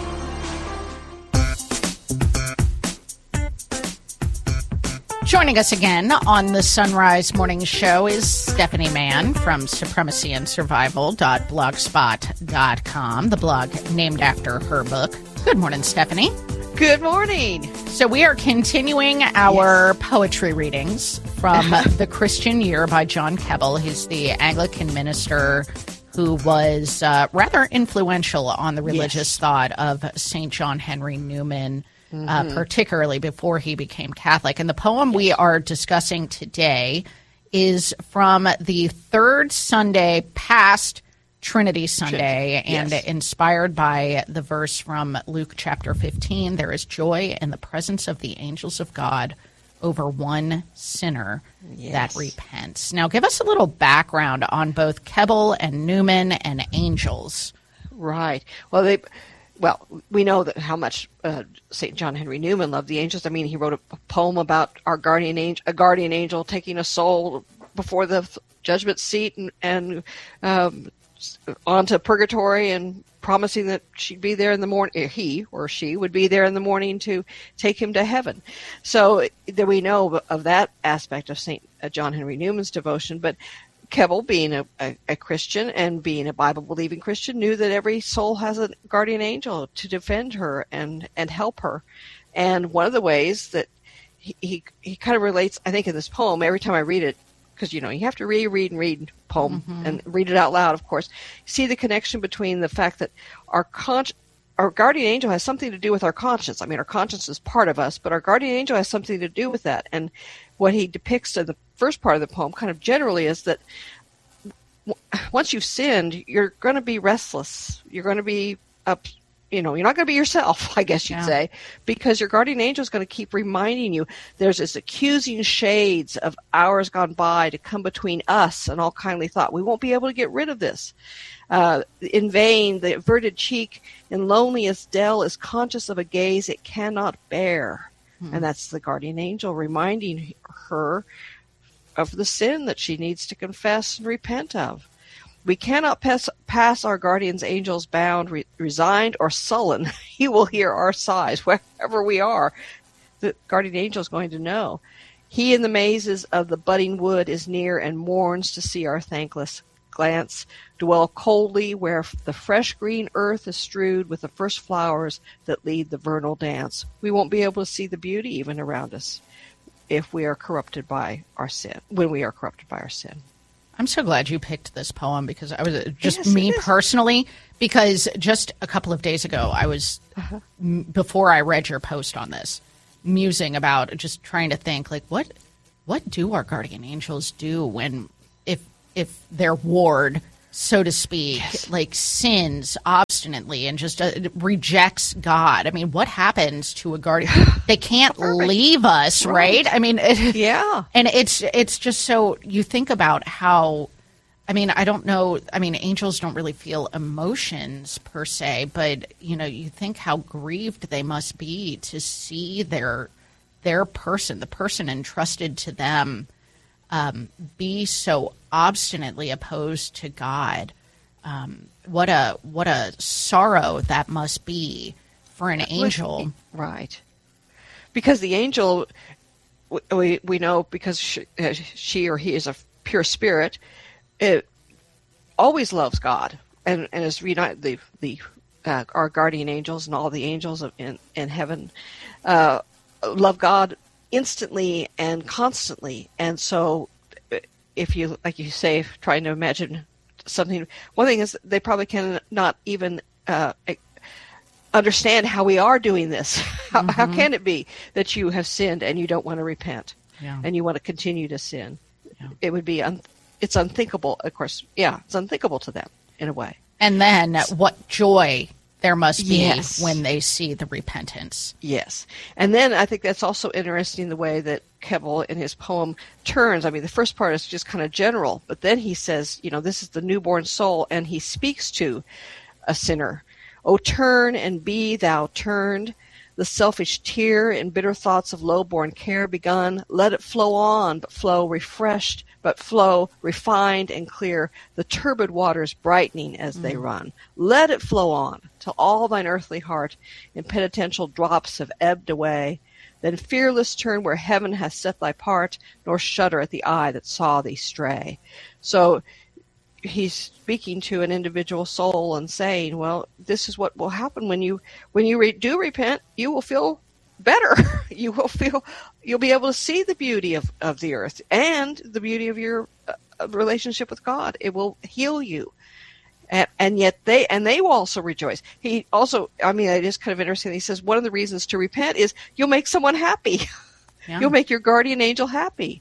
Joining us again on the Sunrise Morning Show is Stephanie Mann from supremacy and survival dot blogspot dot com, the blog named after her book. Good morning, Stephanie. Good morning. So we are continuing our yes. poetry readings from The Christian Year by John Keble. He's the Anglican minister who was uh, rather influential on the religious yes. thought of Saint John Henry Newman, mm-hmm. uh, particularly before he became Catholic. And the poem yes. we are discussing today is from the third Sunday past Trinity Sunday, and yes. inspired by the verse from Luke chapter fifteen, there is joy in the presence of the angels of God over one sinner yes. that repents. Now, give us a little background on both Keble and Newman and angels. Right. Well, they, well, we know that how much uh, Saint John Henry Newman loved the angels. I mean, he wrote a, a poem about our guardian angel, a guardian angel taking a soul before the judgment seat and, and um, onto purgatory and promising that she'd be there in the morning, he or she would be there in the morning to take him to heaven. So that we know of that aspect of Saint John Henry Newman's devotion. But Keble, being a, a, a Christian and being a Bible-believing Christian, knew that every soul has a guardian angel to defend her and, and help her. And one of the ways that he, he, he kind of relates, I think, in this poem, every time I read it, because, you know, you have to reread and read poem mm-hmm. and read it out loud, of course. See the connection between the fact that our con- our guardian angel has something to do with our conscience. I mean, our conscience is part of us, but our guardian angel has something to do with that. And what he depicts in the first part of the poem kind of generally is that w- once you've sinned, you're going to be restless. You're going to be up. You know, you're not going to be yourself, I guess you'd yeah. say, because your guardian angel is going to keep reminding you there's this accusing shades of hours gone by to come between us and all kindly thought. We won't be able to get rid of this. Uh, in vain, the averted cheek in loneliest dell is conscious of a gaze it cannot bear. Hmm. And that's the guardian angel reminding her of the sin that she needs to confess and repent of. We cannot pass, pass our guardian's angel's bound, re, resigned or sullen. He will hear our sighs wherever we are. The guardian angel is going to know. He in the mazes of the budding wood is near and mourns to see our thankless glance dwell coldly where the fresh green earth is strewed with the first flowers that lead the vernal dance. We won't be able to see the beauty even around us if we are corrupted by our sin, when we are corrupted by our sin. I'm so glad you picked this poem because I was just Yes, me it is. personally, because just a couple of days ago, I was, Uh-huh. m- before I read your post on this, musing about just trying to think like, what, what do our guardian angels do when, if, if their ward, so to speak, like sins obstinately and just uh, rejects God? I mean, what happens to a guardian? They can't leave us, right? Right. I mean, it, yeah. And it's it's just so you think about how, I mean, I don't know. I mean, angels don't really feel emotions per se, but you know, you think how grieved they must be to see their their person, the person entrusted to them, um, be so obstinately opposed to God. Um, what a what a sorrow that must be for an angel, right? Because the angel, we we know because she, uh, she or he is a pure spirit, it always loves God, and and is reunited the the uh, our guardian angels and all the angels of, in in heaven uh, love God instantly and constantly, and so if you like you say trying to imagine something, one thing is they probably can not even uh, understand how we are doing this. How, Mm-hmm. how can it be that you have sinned and you don't want to repent, Yeah. and you want to continue to sin? It would be un- it's unthinkable. Of course, yeah, it's unthinkable to them in a way. And then what joy there must be Yes. when they see the repentance. Yes. And then I think that's also interesting the way that Keble in his poem turns. I mean, the first part is just kind of general, but then he says, you know, this is the newborn soul, and he speaks to a sinner. O turn and be thou turned, the selfish tear and bitter thoughts of low-born care begun. Let it flow on, but flow refreshed, but flow refined and clear, the turbid waters brightening as they Mm. run. Let it flow on, till all thine earthly heart in penitential drops have ebbed away. Then fearless turn where heaven hath set thy part, nor shudder at the eye that saw thee stray. So he's speaking to an individual soul and saying, well, this is what will happen when you when you re- do repent. You will feel better. You will feel you'll be able to see the beauty of, of the earth and the beauty of your uh, relationship with God. It will heal you. And, and yet they and they will also rejoice. He also, I mean, it is kind of interesting. He says one of the reasons to repent is you'll make someone happy. Yeah. You'll make your guardian angel happy.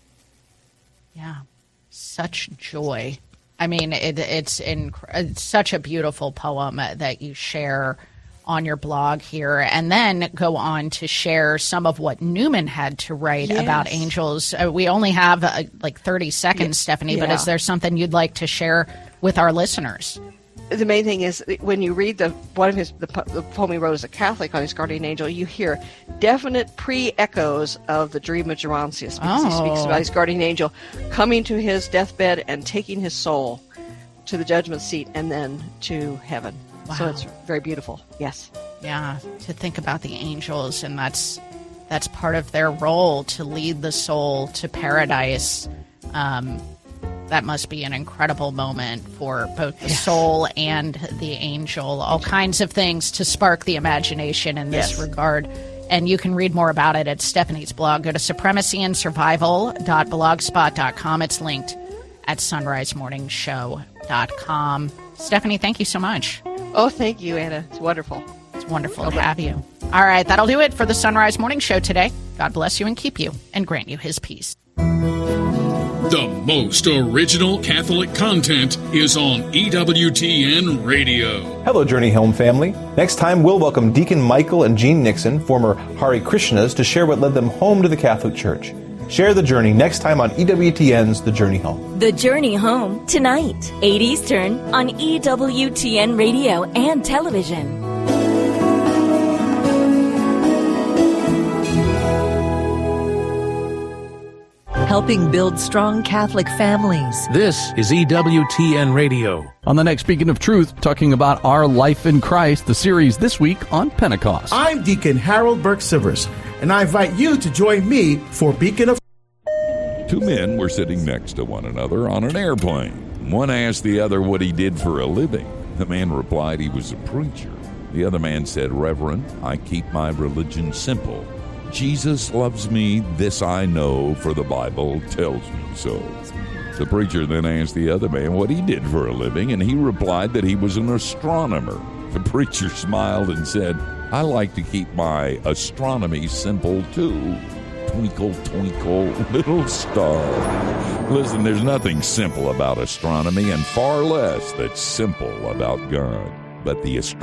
Yeah, such joy. I mean, it, it's, inc- it's such a beautiful poem that you share on your blog here, and then go on to share some of what Newman had to write Yes. about angels. Uh, we only have uh, like thirty seconds, Stephanie, but Yeah. is there something you'd like to share with our listeners? The main thing is when you read the one of his the, po- the poem he wrote as a Catholic on his guardian angel, you hear definite pre-echoes of the dream of Gerontius, because he speaks Oh. about his guardian angel coming to his deathbed and taking his soul to the judgment seat and then to heaven. So Wow. it's very beautiful. Yes. Yeah, to think about the angels, and that's that's part of their role, to lead the soul to paradise. Um, that must be an incredible moment for both the soul and the angel. All kinds of things to spark the imagination in this Yes. regard. And you can read more about it at Stephanie's blog. Go to supremacy and survival dot blogspot dot com. It's linked at sunrise morning show dot com. Stephanie, thank you so much. Oh, thank you, Anna. It's wonderful. It's wonderful to have you. All right, that'll do it for the Sunrise Morning Show today. God bless you and keep you and grant you his peace. The most original Catholic content is on E W T N Radio. Hello, Journey Home family. Next time, we'll welcome Deacon Michael and Jean Nixon, former Hare Krishnas, to share what led them home to the Catholic Church. Share the journey next time on E W T N's The Journey Home. The Journey Home, tonight, eight Eastern, on E W T N Radio and television. Helping build strong Catholic families. This is E W T N Radio. On the next Beacon of Truth, talking about our life in Christ, the series this week on Pentecost. I'm Deacon Harold Burke Sivers, and I invite you to join me for Beacon of Two men were sitting next to one another on an airplane. One asked the other what he did for a living. The man replied he was a preacher. The other man said, "Reverend, I keep my religion simple. Jesus loves me, this I know, for the Bible tells me so." The preacher then asked the other man what he did for a living, and he replied that he was an astronomer. The preacher smiled and said, "I like to keep my astronomy simple, too. Twinkle, twinkle, little star." Listen, there's nothing simple about astronomy, and far less that's simple about God. But the astronomy